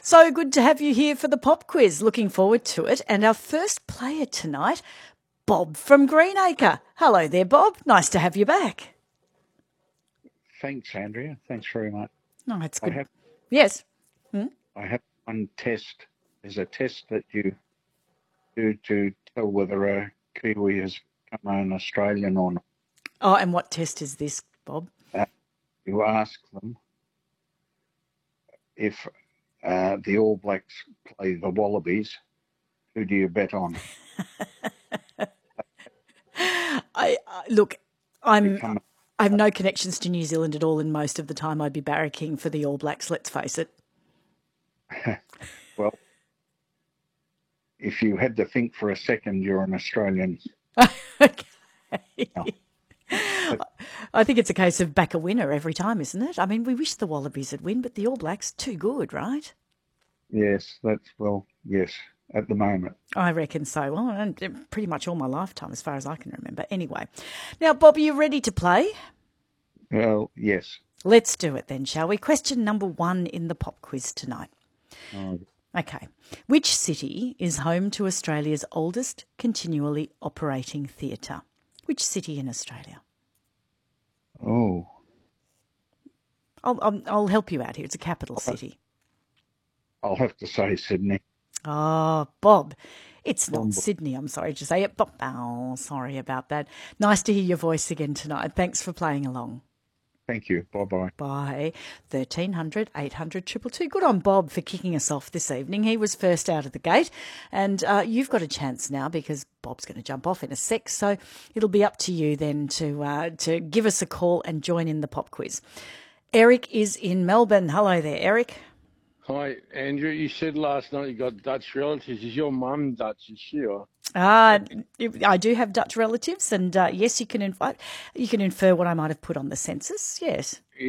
So good to have you here for the pop quiz. Looking forward to it. And our first player tonight, Bob from Greenacre. Hello there, Bob. Nice to have you back. Thanks, Andrea. Thanks very much. Oh, it's good. I have one test. There's a test that you do to tell whether a Kiwi has become an Australian or not. Oh, and what test is this, Bob? You ask them if the All Blacks play the Wallabies, who do you bet on? Look, I Become have no connections to New Zealand at all, and most of the time I'd be barracking for the All Blacks, let's face it. well, if you had to think for a second, you're an Australian. Okay. No. I think it's a case of back a winner every time, isn't it? I mean, we wish the Wallabies would win, but the All Blacks, too good, right? Yes, yes, at the moment. I reckon so. Well, and pretty much all my lifetime, as far as I can remember. Anyway, now, Bob, are you ready to play? Well, yes. Let's do it then, shall we? Question number 1 in the pop quiz tonight. Okay. Which city is home to Australia's oldest continually operating theatre? Which city in Australia? Oh. I'll help you out here. It's a capital city. I'll have to say Sydney. Oh, Bob, it's not Sydney, I'm sorry to say it. Bob, oh, sorry about that. Nice to hear your voice again tonight. Thanks for playing along. Thank you. Bye-bye. Bye. 1300 800 222. Good on Bob for kicking us off this evening. He was first out of the gate. And you've got a chance now because Bob's going to jump off in a sec. So it'll be up to you then to give us a call and join in the pop quiz. Eric is in Melbourne. Hello there, Eric. Hi, Andrew. You said last night you got Dutch relatives. Is your mum Dutch? Is she? Or? I do have Dutch relatives, and yes, you can infer what I might have put on the census. Yes.